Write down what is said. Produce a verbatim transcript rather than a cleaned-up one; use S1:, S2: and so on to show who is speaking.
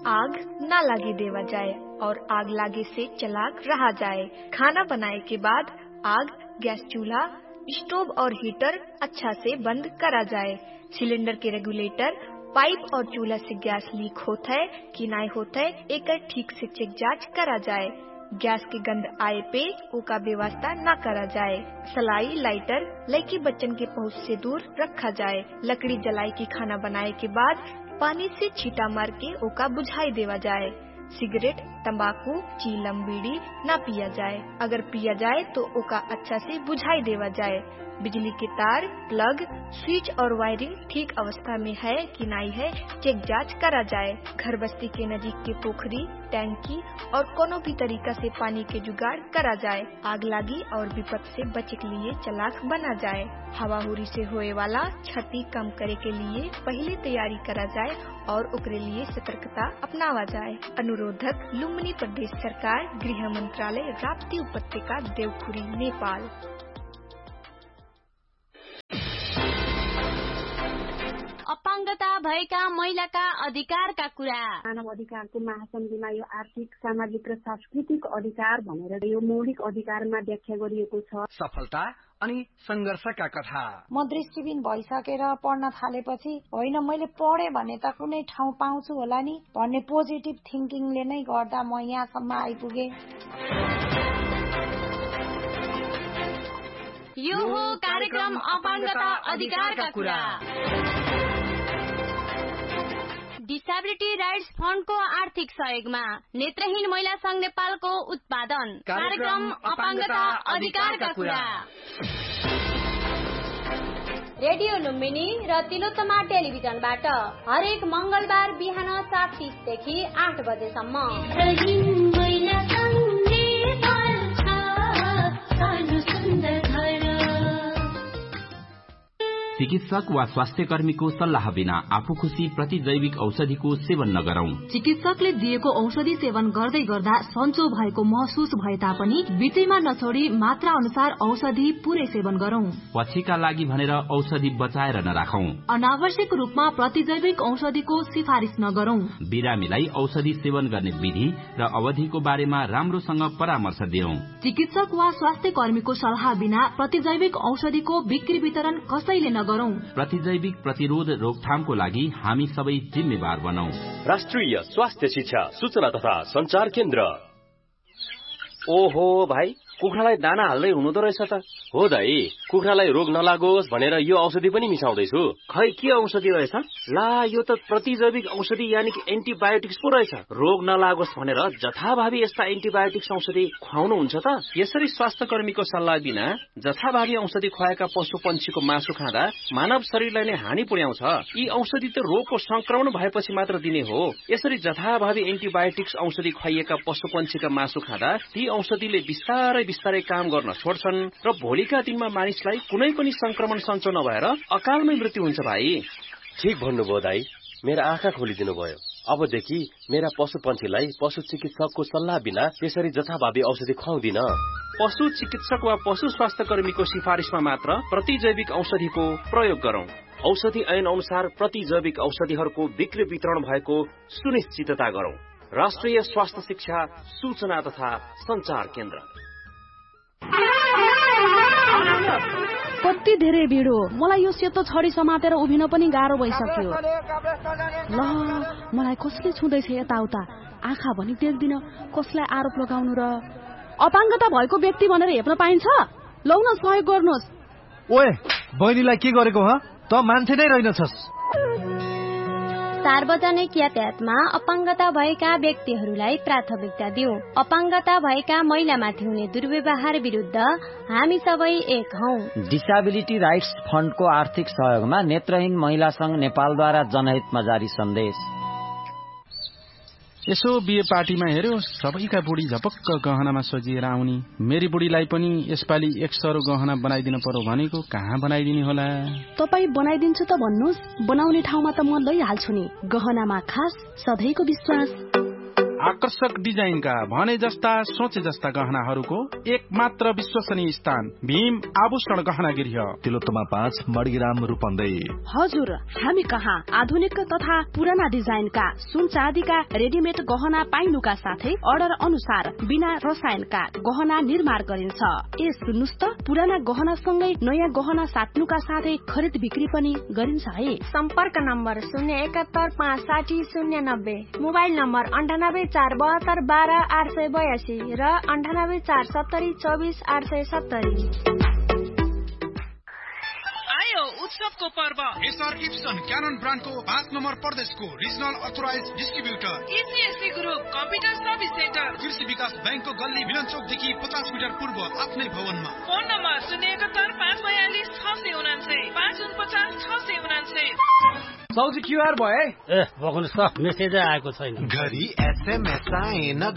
S1: आग ना लागे देवा जाए और आग लागे से चलाक रहा जाए। खाना बनाए के बाद आग गैस चूल्हा स्टोव और हीटर अच्छा से बंद करा जाए। सिलेंडर के रेगुलेटर पाइप और चूल्हा से गैस लीक होता है कि नहीं होता है एक ठीक से चेक जांच करा जाए। गैस के गंध आए पे ओका व्यवस्था न करा जाए। सलाई लाइटर लड़की बच्चन के पहुँच से दूर रखा जाए। लकड़ी जलाई की खाना बनाए के बाद पानी से छीटा मार के ओका बुझाई देवा जाए। सिगरेट तंबाकू चीलम बीड़ी न पिया जाए। अगर पिया जाए तो ओका अच्छा से बुझाई देवा जाए। बिजली के तार प्लग स्विच और वायरिंग ठीक अवस्था में है कि नहीं है चेक जांच करा जाए। घर बस्ती के नजीक के पोखरी टैंकी और कोनो भी तरीका से पानी के जुगाड़ करा जाए। आग लागी और विपद से बचे के लिए चलाक बना जाए। हवाहुरी से होए वाला क्षति कम करे के लिए पहले तैयारी करा जाए और ओकरे लिए सतर्कता अपनावा जाए। अनुरोधक लुम्बिनी प्रदेश सरकार गृह मंत्रालय राप्ती उपत्यका देवखुरी नेपाल।
S2: अपाङ्गता भएका महिलाका अधिकारका कुरा।
S3: मानव अधिकारको महासन्धिमा यो आर्थिक सामाजिक र सांस्कृतिक अधिकार भनेर यो मौलिक अधिकारमा व्याख्या गरिएको छ।
S4: सफलता अनि संघर्षका कथा।
S5: म दृष्टिबिन भइसकेर पढ्न थालेपछि होइन मैले पढे भने त कुनै ठाउँ पाउँछु होला नि भन्ने पोजिटिभ थिंकिङले नै गर्दा म यहाँसम्म आइपुगे।
S2: यो हो कार्यक्रम अपाङ्गता अधिकारका कुरा। डिसेबिलिटी राइट्स फन्डको आर्थिक सहयोगमा नेत्रहीन महिला संघ नेपालको उत्पादन कार्यक्रम अपाङ्गता अधिकारका कुरा। रेडियो लुम्बिनी र तिलोत्तमा टेलिभिजनबाट हरेक मंगलबार बिहान सात तीस देखि आठ बजेसम्म।
S6: चिकित्सक वा स्वास्थ्य कर्मीको सल्लाह बिना आफू खुशी प्रतिजैविक औषधिको सेवन नगरौं।
S7: चिकित्सकले दिएको औषधि सेवन गर्दै गर्दा सन्चो भएको महसुस भए तापनि बिचैमा नछोडी मात्रा अनुसार औषधि पूरै सेवन गरौं।
S6: पछिका लागि भनेर औषधि बचाएर नराखौं।
S7: अनावश्यक रूपमा प्रतिजैविक औषधिको सिफारिश नगरौं।
S6: बिरामीलाई औषधि सेवन गर्ने विधि र अवधिको बारेमा राम्रोसँग परामर्श दियौं।
S7: चिकित्सक वा स्वास्थ्य कर्मीको सल्लाह बिना प्रतिजैविक औषधिको बिक्री वितरण कसैले नगरौं।
S6: प्रतिजैविक प्रतिरोध रोकथामको लागि हामी सबै जिम्मेवार बनौं।
S8: राष्ट्रिय स्वास्थ्य शिक्षा सूचना तथा संचार केन्द्र। ओहो भाइ कुखुरालाई दाना हाल्दै हुनुहुँदो रहेछ त। हो दाइ कुखुरालाई रोग नलागोस् भनेर यो औषधि पनि मिसाउँदैछु।
S9: खै के औषधि रहेछ?
S8: ला यो त प्रतिजैविक औषधि यानि कि एन्टिबायोटिक्स पो रहेछ।
S9: रोग नलागोस् भनेर जथाभावी यस्ता एन्टिबायोटिक्स औषधि खुवाउनुहुन्छ त? यसरी स्वास्थ्य कर्मीको सल्लाह बिना जथाभावी औषधि खुवाएका पशु पंक्षीको मासु खाँदा मानव शरीरलाई नै हानि पुर्याउँछ। यी औषधि त रोगको संक्रमण भएपछि मात्र दिने हो। यसरी जथाभावी एन्टिबायोटिक्स औषधि खुवाइएका पशु पंक्षीका मासु खाँदा ती औषधिले बिस्तारै बिस्तारै काम गर्न छोड्छन् र भोलिका दिनमा मानिसलाई कुनै पनि संक्रमण सञ्चो नभएर अकालमै मृत्यु हुन्छ। भाइ
S8: ठीक भन्नुभयो दाइ, मेरा आँखा खोलिदिनु भयो। अबदेखि मेरा पशु पंक्षीलाई पशु चिकित्सकको सल्लाह बिना त्यसरी जथाभावी औषधि खुवाउँदिन।
S9: पशु चिकित्सक वा पशु स्वास्थ्य कर्मीको सिफारिशमा मात्र प्रतिजैविक औषधिको प्रयोग गरौं।
S8: औषधि ऐन अनुसार प्रतिजैविक औषधिहरूको बिक्री वितरण भएको सुनिश्चितता गरौं। राष्ट्रिय स्वास्थ्य शिक्षा सूचना तथा संचार केन्द्र।
S7: कति धेरै भिड हो। मलाई यो सेतो छडी समातेर उभिन पनि गाह्रो भइसक्यो। ल मलाई कसले छुँदैछ यताउता, आँखा भनी देख्दिन, कसलाई आरोप लगाउनु र। अपाङ्गता भएको व्यक्ति भनेर हेप्न पाइन्छ? लौ न सहयोग गर्नुहोस्।
S10: ओए बहिनीलाई के गरेको ह? त मान्छे नै रहेनछस्।
S2: सार्वजनिक यातायातमा अपाङ्गता भएका व्यक्तिहरूलाई प्राथमिकता दिउँ। अपाङ्गता भएका महिलामाथि हुने दुर्व्यवहार विरुद्ध हामी सबै एक हौं।
S11: डिसेबिलिटी राइट्स फन्डको आर्थिक सहयोगमा नेत्रहीन महिला संघ नेपालद्वारा जनहितमा जारी सन्देश।
S12: यसो बिहे पार्टीमा हेर्यो सबैका बुढी झपक्क गहनामा सजिएर आउने। मेरी बुढीलाई पनि यसपालि एक सरो गहना बनाइदिनु पर्यो भनेको कहाँ बनाइदिने होला?
S7: तपाई बनाइदिन्छु त भन्नुस्, बनाउने ठाउँमा त म लैहाल्छु नि। गहनामा खास सधैँको विश्वास।
S12: आकर्षक डिजाइनका भने जस्ता सोचे जस्ता गहनाहरूको एक मात्र विश्वसनीय स्थान भीम आभूषण गहना गृह,
S10: तिलोत्तमा पाँच मडगिराम रूपन्देही।
S7: हजुर, हामी कहाँ आधुनिक तथा पुराना डिजाइनका सुन चाँदीका रेडिमेड गहना पाइनुका साथै अर्डर अनुसार बिना रसायनका गहना निर्माण गरिन्छ। ए सुन्नुस् त, पुराना गहना सँगै नयाँ गहना साट्नुका साथै खरिद बिक्री पनि गरिन्छ है।
S13: सम्पर्क नम्बर शून्य एकात्तर पाँच साठी शून्य नब्बे, मोबाइल नम्बर अन्ठानब्बे चार बहत्तर बाह्र आठ सय बयासी र अन्ठानब्बे चार सत्तरी चौबिस आठ सय सत्तरी।
S14: उत्सवको पर्व एसआर इप्सन क्यानन ब्रान्डको पाँच नम्बर प्रदेशको regional authorise distributor इसिएससी group computer service centre कृषि विकास बैंकको गल्ली मिलन चौकदेखि पचास मिटर पूर्व आफ्नै भवनमा। फोन नम्बर शून्य एकात्तर पाँच बयालिस छ सय उनान्सय पाँच उनपचास छ सय उनान्सय।
S4: साउजी क्युआर भयो है?
S15: ए बग्नुहोस् त, मेसेजै आएको छैन।
S16: घरि एसएमएस आएन,